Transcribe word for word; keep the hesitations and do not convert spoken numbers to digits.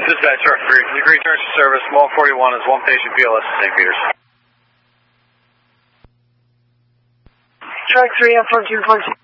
Dispatch, Truck three. You can return to service. Mall forty-one is one patient P L S Saint Peters. Truck three, I'm fourteen fourteen.